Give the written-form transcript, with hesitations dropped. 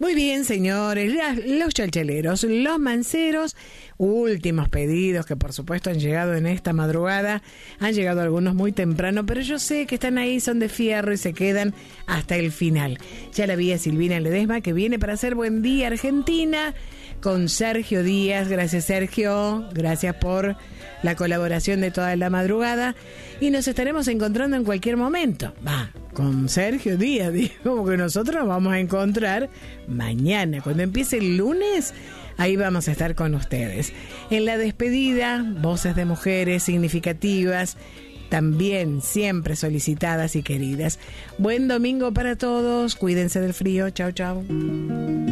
Muy bien, señores, los chalchaleros, los manceros, últimos pedidos que por supuesto han llegado en esta madrugada, han llegado algunos muy temprano, pero yo sé que están ahí, son de fierro y se quedan hasta el final. Ya la vi a Silvina Ledesma que viene para hacer Buen Día Argentina con Sergio Díaz. Gracias, Sergio, gracias por la colaboración de toda la madrugada y nos estaremos encontrando en cualquier momento. Con Sergio Díaz, digo, que nosotros nos vamos a encontrar mañana, cuando empiece el lunes, ahí vamos a estar con ustedes. En la despedida, voces de mujeres significativas, también siempre solicitadas y queridas. Buen domingo para todos, cuídense del frío, chao, chao.